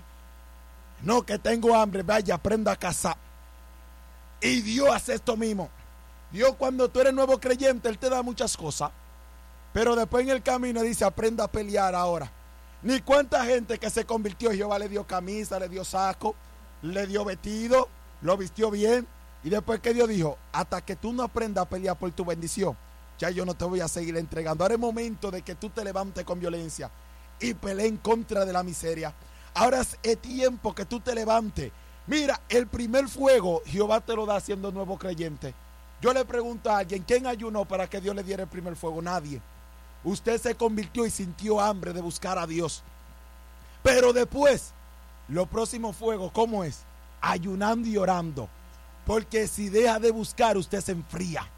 No, que tengo hambre, vaya, aprenda a cazar. Y Dios hace esto mismo. Dios, cuando tú eres nuevo creyente, Él te da muchas cosas. Pero después en el camino dice, aprenda a pelear ahora. Ni cuánta gente que se convirtió, Jehová le dio camisa, le dio saco, le dio vestido, lo vistió bien. Y después que Dios dijo, hasta que tú no aprendas a pelear por tu bendición, ya yo no te voy a seguir entregando. Ahora es momento de que tú te levantes con violencia y pelees en contra de la miseria. Ahora es tiempo que tú te levantes. Mira, el primer fuego Jehová te lo da siendo nuevo creyente. Yo le pregunto a alguien, ¿quién ayunó para que Dios le diera el primer fuego? Nadie. Usted se convirtió y sintió hambre de buscar a Dios. Pero después, los próximos fuegos, ¿cómo es? Ayunando y orando. Porque si deja de buscar, usted se enfría.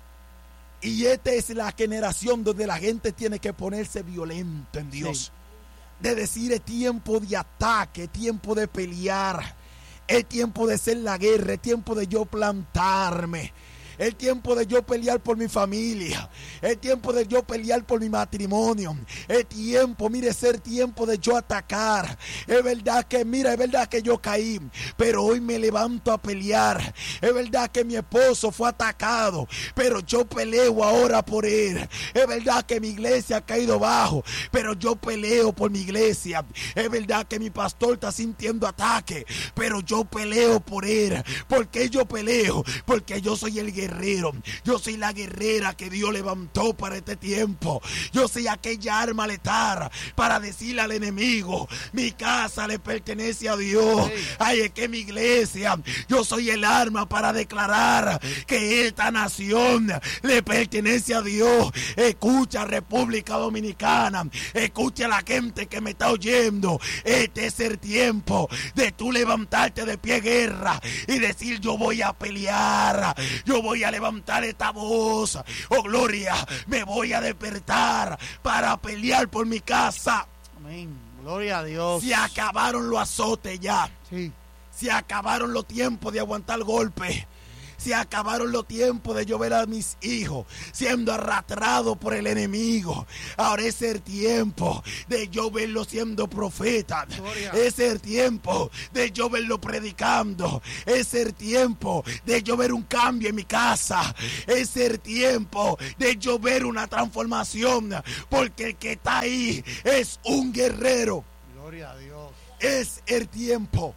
Y esta es la generación donde la gente tiene que ponerse violento en Dios. Sí. De decir, es tiempo de ataque, es tiempo de pelear, es tiempo de hacer la guerra, es tiempo de yo plantarme. Es tiempo de yo pelear por mi familia. Es tiempo de yo pelear por mi matrimonio. Es tiempo, mire, ser tiempo de yo atacar. Es verdad que, mira, es verdad que yo caí, pero hoy me levanto a pelear. Es verdad que mi esposo fue atacado, pero yo peleo ahora por él. Es verdad que mi iglesia ha caído bajo, pero yo peleo por mi iglesia. Es verdad que mi pastor está sintiendo ataque, pero yo peleo por él. ¿Por qué yo peleo? Porque yo soy el guerrero. Yo soy la guerrera que Dios levantó para este tiempo. Yo soy aquella arma letal para decirle al enemigo, mi casa le pertenece a Dios. Ay, es que mi iglesia, yo soy el arma para declarar que esta nación le pertenece a Dios. Escucha, República Dominicana, escucha a la gente que me está oyendo. Este es el tiempo de tú levantarte de pie, guerra, y decir, yo voy a pelear, yo voy a levantar esta voz, oh gloria, me voy a despertar para pelear por mi casa. Amén, gloria a Dios. Se acabaron los azotes ya. Sí. Se acabaron los tiempos de aguantar golpes. Se acabaron los tiempos de yo ver a mis hijos siendo arrastrados por el enemigo. Ahora es el tiempo de yo verlo siendo profeta. Gloria. Es el tiempo de yo verlo predicando. Es el tiempo de yo ver un cambio en mi casa. Es el tiempo de yo ver una transformación. Porque el que está ahí es un guerrero. Gloria a Dios. Es el tiempo.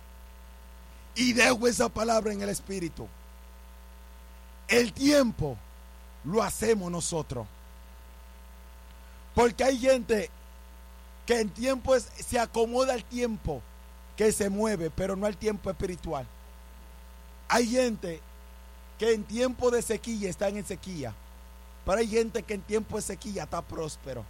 Y dejo esa palabra en el espíritu. El tiempo lo hacemos nosotros. Porque hay gente que en tiempo es, se acomoda al tiempo que se mueve, pero no al tiempo espiritual. Hay gente que en tiempo de sequía están en sequía, pero hay gente que en tiempo de sequía está próspero.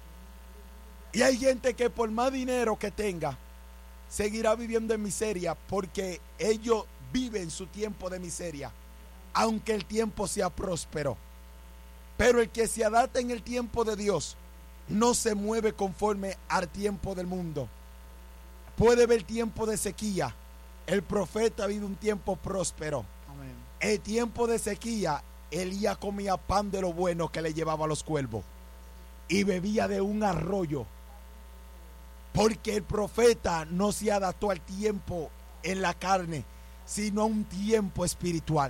Y hay gente que por más dinero que tenga, seguirá viviendo en miseria porque ellos viven su tiempo de miseria. Aunque el tiempo sea próspero. Pero el que se adapta en el tiempo de Dios no se mueve conforme al tiempo del mundo. Puede ver tiempo de sequía. El profeta vive un tiempo próspero. Amén. El tiempo de sequía, Elías comía pan de lo bueno que le llevaba a los cuervos y bebía de un arroyo. Porque el profeta no se adaptó al tiempo en la carne, sino a un tiempo espiritual.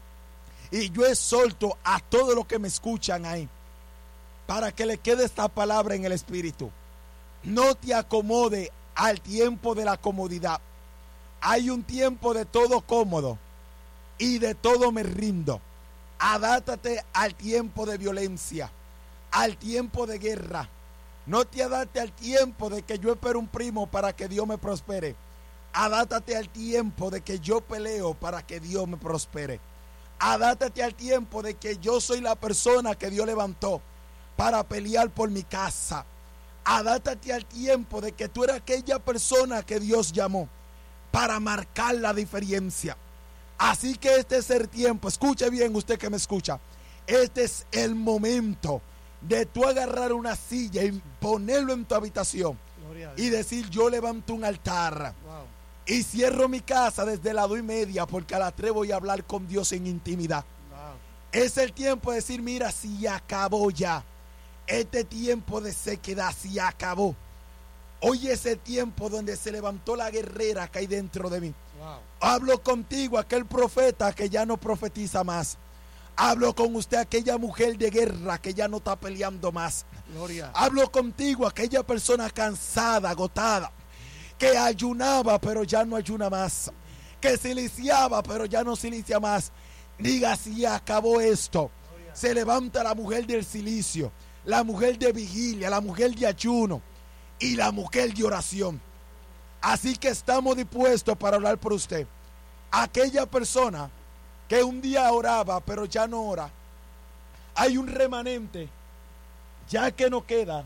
Y yo exhorto a todos los que me escuchan ahí, para que le quede esta palabra en el espíritu. No te acomode al tiempo de la comodidad. Hay un tiempo de todo cómodo y de todo me rindo. Adáptate al tiempo de violencia, al tiempo de guerra. No te adaptes al tiempo de que yo espero un primo para que Dios me prospere. Adáptate al tiempo de que yo peleo para que Dios me prospere. Adáptate al tiempo de que yo soy la persona que Dios levantó para pelear por mi casa. Adáptate al tiempo de que tú eres aquella persona que Dios llamó para marcar la diferencia. Así que este es el tiempo. Escuche bien usted que me escucha. Este es el momento de tú agarrar una silla y ponerlo en tu habitación y decir, yo levanto un altar. Wow. Y cierro mi casa desde las dos y media porque a las tres voy a hablar con Dios en intimidad. Wow. Es el tiempo de decir, mira, si acabó ya. Este tiempo de sequedad se acabó. Hoy es el tiempo donde se levantó la guerrera que hay dentro de mí. Wow. Hablo contigo, aquel profeta que ya no profetiza más. Hablo con usted, aquella mujer de guerra que ya no está peleando más. Gloria. Hablo contigo, aquella persona cansada, agotada, que ayunaba pero ya no ayuna más, que siliciaba pero ya no silicia más. Diga, si acabó esto. Se levanta la mujer del silicio, la mujer de vigilia, la mujer de ayuno y la mujer de oración. Así que estamos dispuestos para orar por usted. Aquella persona que un día oraba pero ya no ora, hay un remanente, ya que no queda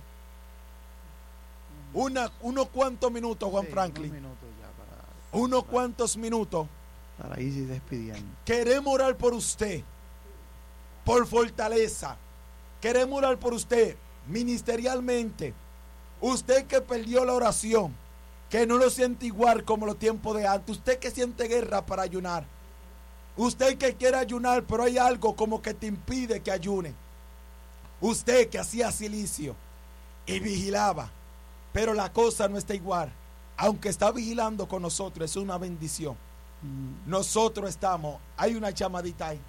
una, unos cuantos minutos, Juan Sí, Franklin, unos minutos ya para, unos cuantos minutos. para ir despidiendo. Queremos orar por usted, por fortaleza. Queremos orar por usted ministerialmente. Usted que perdió la oración, que no lo siente igual como los tiempos de antes. Usted que siente guerra para ayunar. Usted que quiere ayunar, pero hay algo como que te impide que ayune. Usted que hacía silicio y vigilaba, pero la cosa no está igual. Aunque está vigilando con nosotros, es una bendición. Mm. Nosotros estamos, hay una llamadita ahí.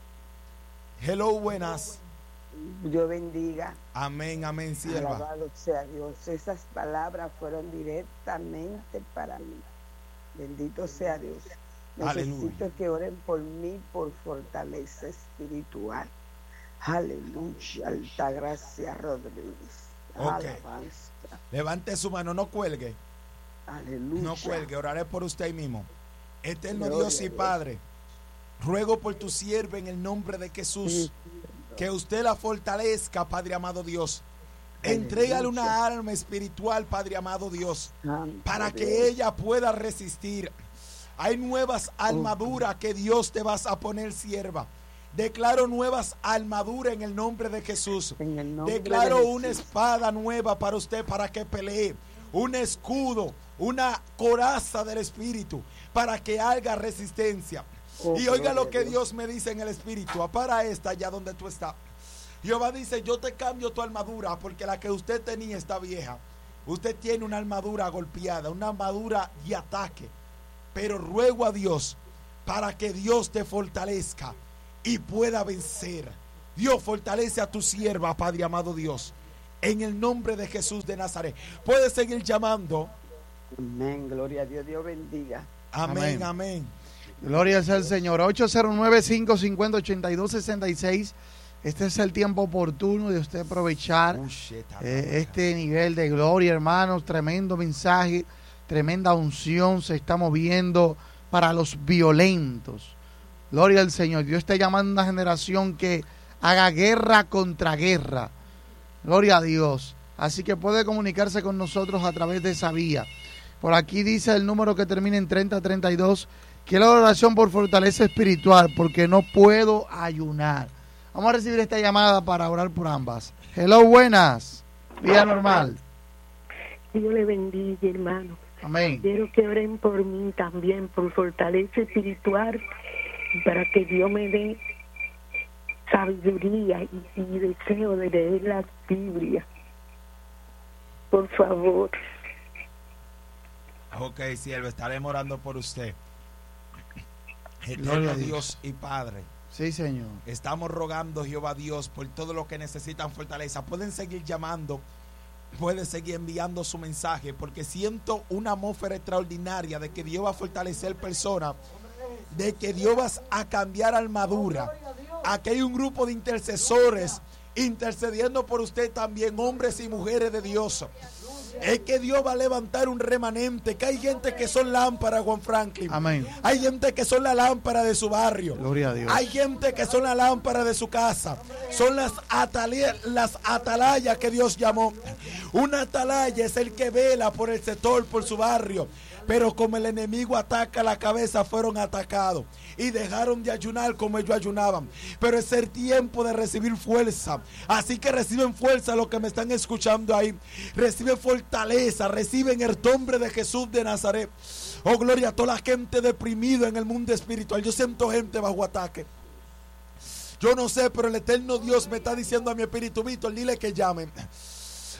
Hello, buenas. Dios bendiga. Amén, amén, sierva. Alabado sea Dios. Esas palabras fueron directamente para mí. Bendito sea Dios. Necesito Aleluya. Que oren por mí por fortaleza espiritual. Aleluya. Altagracia Rodríguez. Okay. Levante su mano, no cuelgue. Aleluya. No cuelgue, oraré por usted ahí mismo. Eterno Gloria Dios y Padre, ruego por tu sierva en el nombre de Jesús, sí. Que usted la fortalezca, Padre amado Dios. Entrégale una arma espiritual, Padre amado Dios, para que ella pueda resistir. Hay nuevas armaduras que Dios te vas a poner, sierva. Declaro nuevas armaduras en el nombre de Jesús. Declaro de Jesús. Una espada nueva para usted, para que pelee. Un escudo, una coraza del Espíritu, para que haga resistencia. Oh, y oiga lo que Dios. Dios me dice en el Espíritu. Para esta allá donde tú estás. Jehová dice, yo te cambio tu armadura, porque la que usted tenía está vieja. Usted tiene una armadura golpeada, una armadura de ataque. Pero ruego a Dios para que Dios te fortalezca y pueda vencer. Dios, fortalece a tu sierva, Padre amado Dios, en el nombre de Jesús de Nazaret. Puedes seguir llamando. Amén, gloria a Dios, Dios bendiga. Amén, amén. amén. Gloria sea al Señor. ocho cero nueve, cinco cinco cero, ocho dos seis seis. Este es el tiempo oportuno de usted aprovechar oh, shit, eh, este nivel de gloria, hermanos. Tremendo mensaje, tremenda unción se está moviendo para los violentos. Gloria al Señor. Dios está llamando a una generación que haga guerra contra guerra. Gloria a Dios. Así que puede comunicarse con nosotros a través de esa vía. Por aquí dice el número que termina en treinta treinta y dos. Quiero oración por fortaleza espiritual porque no puedo ayunar. Vamos a recibir esta llamada para orar por ambas. Hello, buenas. Vía normal. Dios le bendiga, hermano. Amén. Quiero que oren por mí también, por fortaleza espiritual, para que Dios me dé sabiduría y, y deseo de leer la Biblia. Por favor. Ok, siervo, estaremos orando por usted. Eterno Dios y Padre. Sí, Señor. Estamos rogando, Jehová Dios, por todo lo que necesitan fortaleza. Pueden seguir llamando, pueden seguir enviando su mensaje, porque siento una atmósfera extraordinaria de que Dios va a fortalecer personas, de que Dios va a cambiar armadura. Aquí hay un grupo de intercesores intercediendo por usted también, hombres y mujeres de Dios. Es que Dios va a levantar un remanente, que hay gente que son lámparas, Juan Franklin. Amén. Hay gente que son la lámpara de su barrio. Gloria a Dios. Hay gente que son la lámpara de su casa. Son las, atalaya, las atalayas que Dios llamó. Una atalaya es el que vela por el sector, por su barrio. Pero como el enemigo ataca la cabeza, fueron atacados y dejaron de ayunar como ellos ayunaban. Pero es el tiempo de recibir fuerza. Así que reciben fuerza los que me están escuchando ahí. Reciben fortaleza, reciben el nombre de Jesús de Nazaret. Oh, gloria a toda la gente deprimida en el mundo espiritual. Yo siento gente bajo ataque. Yo no sé, pero el eterno Dios me está diciendo a mi espíritu, Víctor, dile que llamen.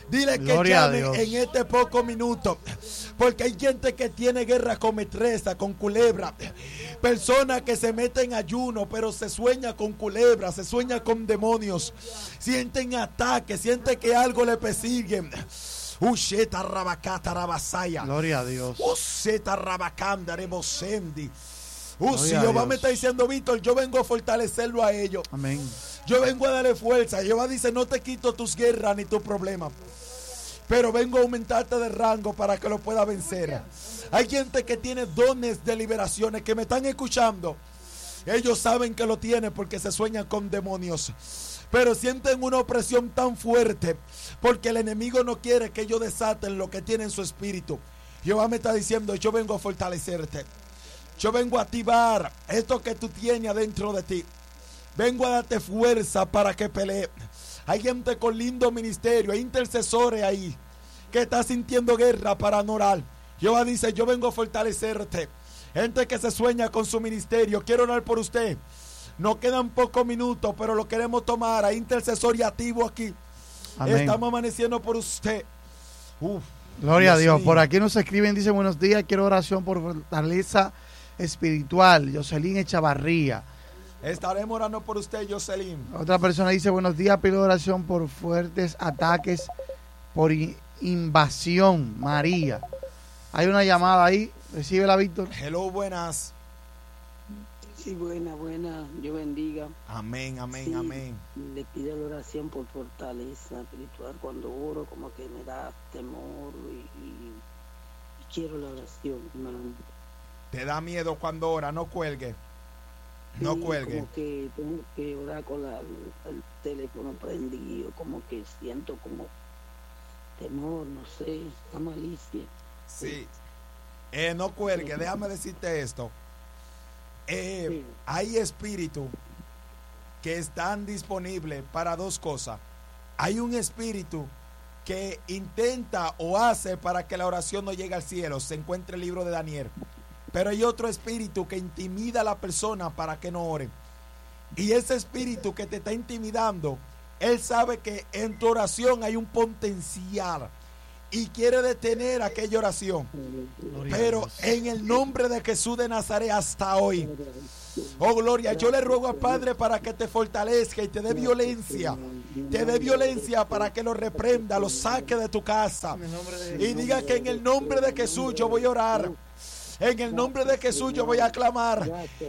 Dile que Gloria llame en este poco minuto. Porque hay gente que tiene guerra con metresa, con culebra. Personas que se meten en ayuno, pero se sueña con culebra, se sueña con demonios. Sienten ataques, sienten que algo le persigue. Usheta rabacata rabasaya. Gloria a Dios. Usheta rabacanda rebosendi. Uh, si Jehová me está diciendo, Víctor, yo vengo a fortalecerlo a ellos. Amén. Yo vengo a darle fuerza. Jehová dice, no te quito tus guerras ni tus problemas, pero vengo a aumentarte de rango para que lo pueda vencer. Hay gente que tiene dones de liberaciones que me están escuchando. Ellos saben que lo tienen porque se sueñan con demonios, pero sienten una opresión tan fuerte porque el enemigo no quiere que ellos desaten lo que tiene en su espíritu. Jehová me está diciendo, yo vengo a fortalecerte. Yo vengo a activar esto que tú tienes adentro de ti. Vengo a darte fuerza para que pelee. Hay gente con lindo ministerio, hay intercesores ahí que está sintiendo guerra para no orar. Jehová dice, yo vengo a fortalecerte. Gente que se sueña con su ministerio, quiero orar por usted. Nos quedan pocos minutos, pero lo queremos tomar. Hay intercesor y activo aquí. Amén. Estamos amaneciendo por usted. Uf, Gloria Dios a Dios. mío. Por aquí nos escriben, dice, buenos días, quiero oración por fortaleza espiritual. Jocelyn Echavarría. Estaremos orando por usted, Jocelyn. Otra persona dice, buenos días, pido oración por fuertes ataques, por in- invasión, María. Hay una llamada ahí, recíbela, Víctor. Hello, buenas. Sí, buena, buena, Dios bendiga. Amén, amén, Sí, amén. le pido la oración por fortaleza espiritual. Cuando oro, como que me da temor y, y, y quiero la oración, hermano. Te da miedo cuando ora, no cuelgue. No Sí, cuelgue. Como que tengo que orar con la, el teléfono prendido, como que siento como temor, no sé, la malicia. Sí. Eh, no cuelgue, déjame decirte esto. Eh, sí. Hay espíritus que están disponibles para dos cosas. Hay un espíritu que intenta o hace para que la oración no llegue al cielo. Se encuentra el libro de Daniel. Pero hay otro espíritu que intimida a la persona para que no ore. Y ese espíritu que te está intimidando, él sabe que en tu oración hay un potencial y quiere detener aquella oración. Pero en el nombre de Jesús de Nazaret hasta hoy, oh gloria, yo le ruego al Padre para que te fortalezca y te dé violencia. Te dé violencia para que lo reprenda, lo saque de tu casa. Y diga que en el nombre de Jesús yo voy a orar. En el nombre de Jesús yo voy a clamar.